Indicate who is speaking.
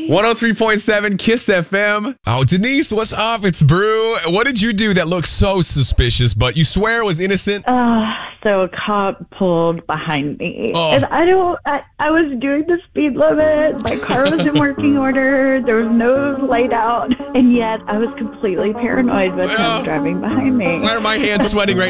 Speaker 1: 103.7 Kiss FM. Oh, Denise, what's up? It's Brew. What did you do that looked so suspicious, but you swear it was innocent?
Speaker 2: So a cop pulled behind me.
Speaker 1: Oh.
Speaker 2: And I was doing the speed limit. My car was in working order. There was no light out. And yet I was completely paranoid with him driving behind me.
Speaker 1: Why are my hands sweating right